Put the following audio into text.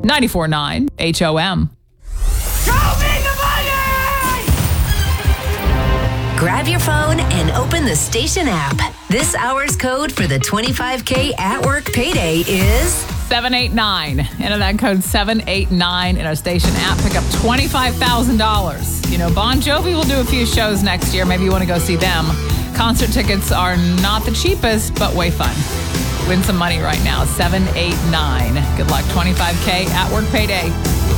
94.9 HOM. Grab your phone and open the station app. This hour's code for the 25K at work payday is 789. Enter that code 789 in our station app. Pick up $25,000. You know, Bon Jovi will do a few shows next year. Maybe you want to go see them. Concert tickets are not the cheapest, but way fun. Win some money right now. 789. Good luck. 25K at work payday.